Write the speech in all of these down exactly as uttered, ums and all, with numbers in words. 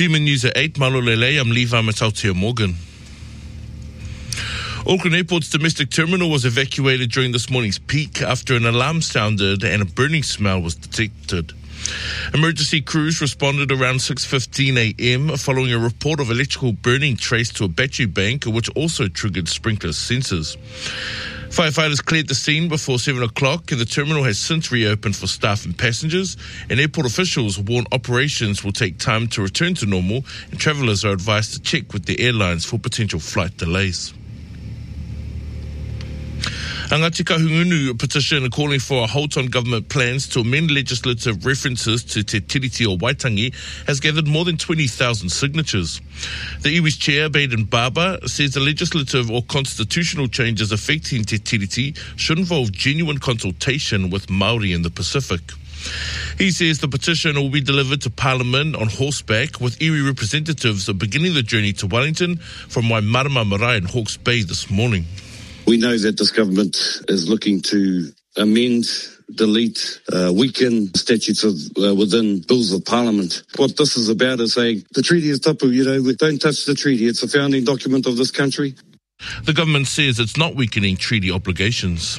P M News at eight, Malolele, I'm Levi Matautia Morgan. Auckland Airport's domestic terminal was evacuated during this morning's peak after an alarm sounded and a burning smell was detected. Emergency crews responded around six fifteen a.m. following a report of electrical burning traced to a battery bank, which also triggered sprinkler sensors. Firefighters cleared the scene before seven o'clock, and the terminal has since reopened for staff and passengers, and airport officials warn operations will take time to return to normal, and travellers are advised to check with the airlines for potential flight delays. A Ngāti Kahungunu petition calling for a halt on government plans to amend legislative references to Te Tiriti o Waitangi has gathered more than twenty thousand signatures. The iwi's chair, Baden Barber, says the legislative or constitutional changes affecting Te Tiriti should involve genuine consultation with Māori in the Pacific. He says the petition will be delivered to Parliament on horseback, with iwi representatives beginning the journey to Wellington from Waimarama Marae and Hawke's Bay this morning. We know that this government is looking to amend, delete, uh, weaken statutes of, uh, within bills of parliament. What this is about is saying the treaty is tapu, you know, we don't touch the treaty. It's a founding document of this country. The government says it's not weakening treaty obligations.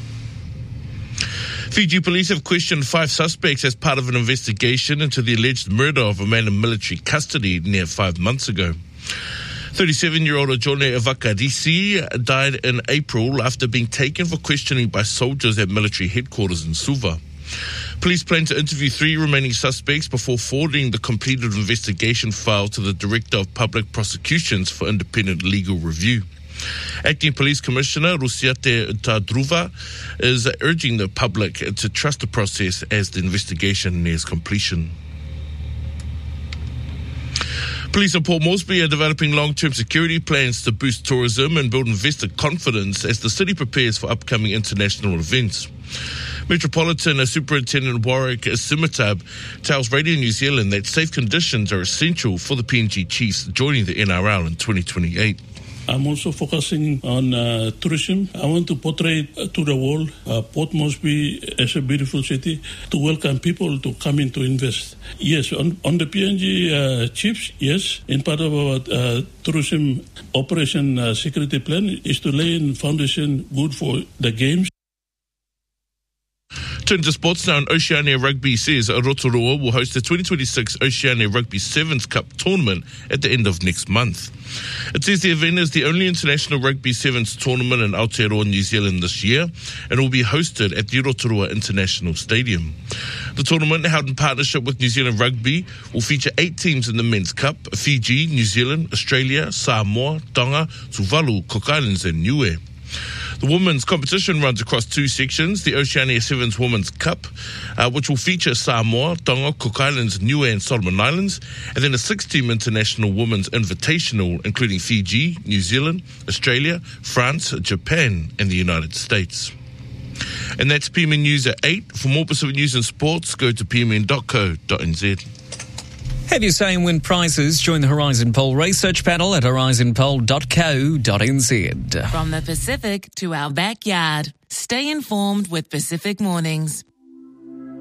Fiji police have questioned five suspects as part of an investigation into the alleged murder of a man in military custody near five months ago. thirty-seven-year-old Jone Evakarisi died in April after being taken for questioning by soldiers at military headquarters in Suva. Police plan to interview three remaining suspects before forwarding the completed investigation file to the Director of Public Prosecutions for independent legal review. Acting Police Commissioner Rusiate Tadruva is urging the public to trust the process as the investigation nears completion. Police in Port Moresby are developing long-term security plans to boost tourism and build investor confidence as the city prepares for upcoming international events. Metropolitan Superintendent Warwick Simitab tells Radio New Zealand that safe conditions are essential for the P N G Chiefs joining the N R L in twenty twenty-eight. I'm also focusing on uh, tourism. I want to portray uh, to the world uh, Port Moresby as a beautiful city to welcome people to come in to invest. Yes, on, on the P N G uh, Chiefs, yes, in part of our uh, tourism operation uh, security plan is to lay in foundation good for the games. Turn to sports now, and Oceania Rugby says Rotorua will host the twenty twenty-six Oceania Rugby Sevens Cup tournament at the end of next month. It says the event is the only international rugby sevens tournament in Aotearoa, New Zealand this year, and will be hosted at the Rotorua International Stadium. The tournament, held in partnership with New Zealand Rugby, will feature eight teams in the Men's Cup: Fiji, New Zealand, Australia, Samoa, Tonga, Tuvalu, Cook Islands and Niue. The women's competition runs across two sections: the Oceania Sevens Women's Cup, uh, which will feature Samoa, Tonga, Cook Islands, Niue and Solomon Islands, and then a six-team international women's invitational, including Fiji, New Zealand, Australia, France, Japan and the United States. And that's P M N News at eight. For more Pacific news and sports, go to p m n dot co dot n z. Have your say and win prizes. Join the Horizon Poll research panel at horizon poll dot co dot n z. From the Pacific to our backyard, stay informed with Pacific Mornings.